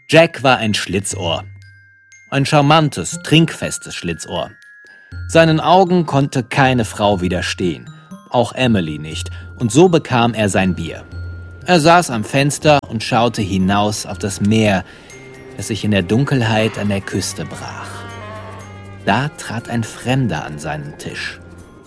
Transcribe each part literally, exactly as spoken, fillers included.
Jack war ein Schlitzohr. Ein charmantes, trinkfestes Schlitzohr. Seinen Augen konnte keine Frau widerstehen, auch Emily nicht, und so bekam er sein Bier. Er saß am Fenster und schaute hinaus auf das Meer, das sich in der Dunkelheit an der Küste brach. Da trat ein Fremder an seinen Tisch.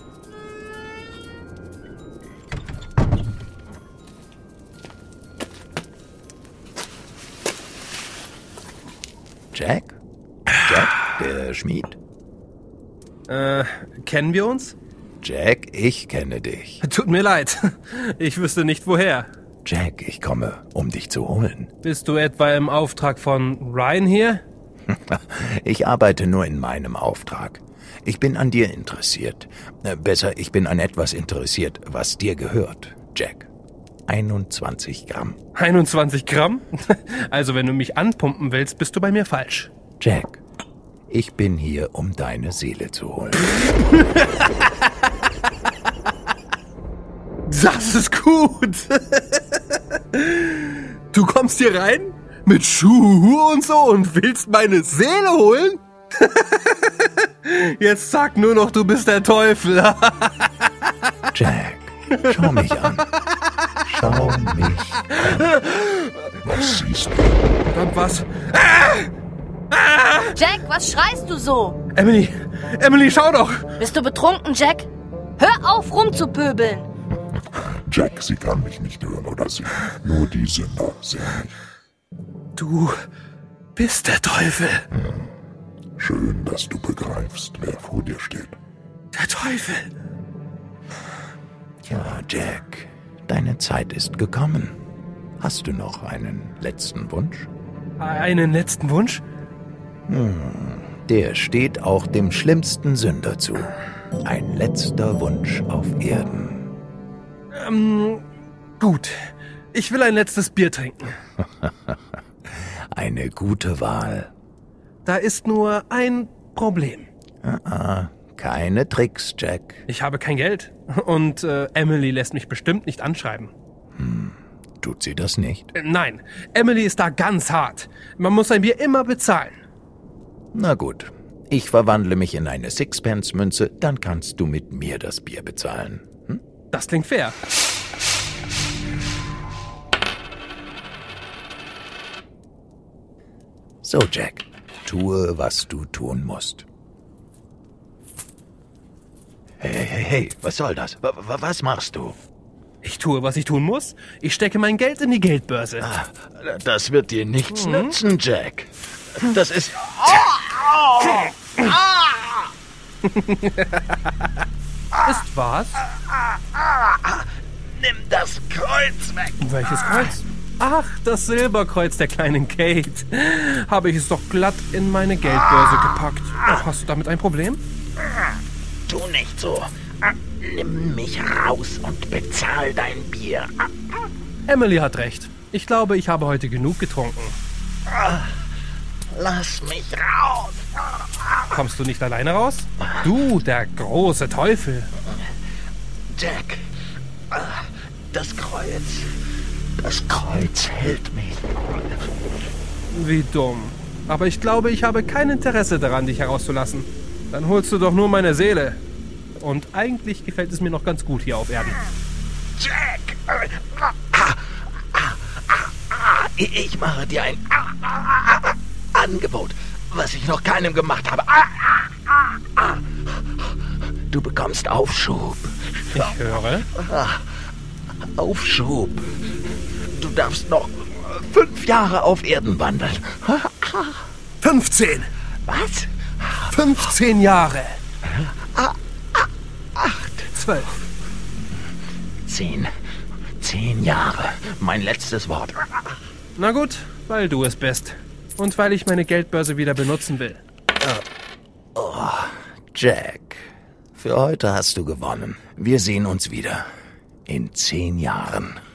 Jack? Jack, der Schmied? Äh, kennen wir uns? Jack, ich kenne dich. Tut mir leid. Ich wüsste nicht woher. Jack, ich komme, um dich zu holen. Bist du etwa im Auftrag von Ryan hier? Ich arbeite nur in meinem Auftrag. Ich bin an dir interessiert. Äh, besser, ich bin an etwas interessiert, was dir gehört, Jack. einundzwanzig Gramm. einundzwanzig Gramm? Also wenn du mich anpumpen willst, bist du bei mir falsch. Jack, ich bin hier, um deine Seele zu holen. Das ist gut. Du kommst hier rein mit Schuhe und so und willst meine Seele holen? Jetzt sag nur noch, du bist der Teufel. Jack, schau mich an. Schau mich an. Was siehst du? Verdammt, was? Jack, was schreist du so? Emily, Emily, schau doch. Bist du betrunken, Jack? Hör auf, rumzupöbeln. Jack, sie kann mich nicht hören oder sehen. Nur die Sünder sehen mich. Du bist der Teufel. Hm. Schön, dass du begreifst, wer vor dir steht. Der Teufel. Ja, Jack, deine Zeit ist gekommen. Hast du noch einen letzten Wunsch? Einen letzten Wunsch? Hm, der steht auch dem schlimmsten Sünder zu. Ein letzter Wunsch auf Erden. Ähm, gut. Ich will ein letztes Bier trinken. Eine gute Wahl. Da ist nur ein Problem. Ah, keine Tricks, Jack. Ich habe kein Geld. Und äh, Emily lässt mich bestimmt nicht anschreiben. Hm, tut sie das nicht? Äh, nein, Emily ist da ganz hart. Man muss ein Bier immer bezahlen. Na gut, ich verwandle mich in eine Sixpence-Münze, dann kannst du mit mir das Bier bezahlen. Hm? Das klingt fair. So, Jack, tue, was du tun musst. Hey, hey, hey, was soll das? W- w- was machst du? Ich tue, was ich tun muss. Ich stecke mein Geld in die Geldbörse. Ah, das wird dir nichts mhm. nützen, Jack. Das ist... Ist was? Nimm das Kreuz weg. Welches Kreuz? Ach, das Silberkreuz der kleinen Kate. Habe ich es doch glatt in meine Geldbörse gepackt. Ach, hast du damit ein Problem? Tu nicht so. Nimm mich raus und bezahl dein Bier. Emily hat recht. Ich glaube, ich habe heute genug getrunken. Lass mich raus. Kommst du nicht alleine raus? Du, der große Teufel. Jack, das Kreuz, das Kreuz hält mich. Wie dumm. Aber ich glaube, ich habe kein Interesse daran, dich herauszulassen. Dann holst du doch nur meine Seele. Und eigentlich gefällt es mir noch ganz gut hier auf Erden. Jack! Ich mache dir ein Angebot, was ich noch keinem gemacht habe. Du bekommst Aufschub. Ich höre. Aufschub. Du darfst noch fünf Jahre auf Erden wandeln. fünfzehn. Was? fünfzehn Jahre. Acht. Zwölf. Zehn. Zehn Jahre. Mein letztes Wort. Na gut, weil du es bist. Und weil ich meine Geldbörse wieder benutzen will. Oh, Jack. Für heute hast du gewonnen. Wir sehen uns wieder. In zehn Jahren.